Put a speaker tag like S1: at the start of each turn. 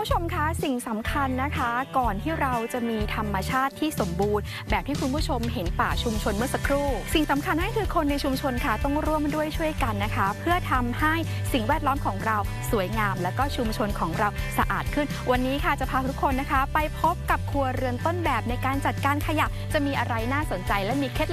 S1: ผู้ชมคะสิ่งสำคัญนะคะก่อนที่เราจะมีธรรมชาติที่สมบูรณ์แบบที่คุณผู้ชมเห็นป่าชุมชนเมื่อสักครู่สิ่งสำคัญนั่นคือคนในชุมชนค่ะต้องร่วมด้วยช่วยกันนะคะเพื่อทำให้สิ่งแวดล้อมของเราสวยงามและก็ชุมชนของเราสะอาดขึ้นวันนี้ค่ะจะพาทุกคนนะคะไปพบกับครัวเรือนต้นแบบในการจัดการขยะจะมีอะไรน่าสนใจและมีเคล็ด